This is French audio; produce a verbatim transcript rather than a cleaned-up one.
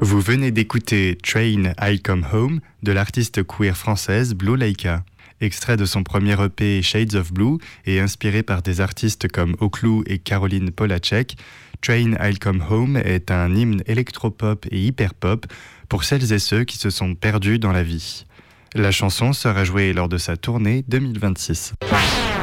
Vous venez d'écouter Train I'll Come Home de l'artiste queer française Blue Laika. Extrait de son premier E P Shades of Blue et inspiré par des artistes comme Oclou et Caroline Polacek, Train I'll Come Home est un hymne électropop et hyperpop pour celles et ceux qui se sont perdus dans la vie. La chanson sera jouée lors de sa tournée deux mille vingt-six.